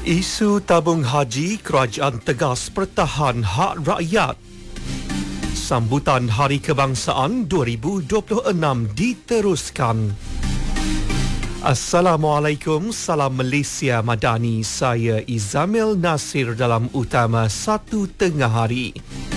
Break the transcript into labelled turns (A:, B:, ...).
A: Isu tabung haji, kerajaan tegas pertahan hak rakyat. Sambutan Hari Kebangsaan 2026 diteruskan. Assalamualaikum, salam Malaysia Madani. Saya Izamil Nasir dalam utama 1 tengah hari.